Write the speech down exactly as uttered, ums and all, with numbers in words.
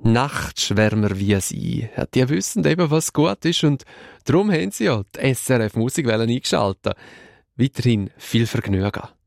Nachtschwärmer wie sie. Ja, die wissen eben, was gut ist und darum haben sie ja die S R F Musikwelle eingeschaltet. Weiterhin viel Vergnügen.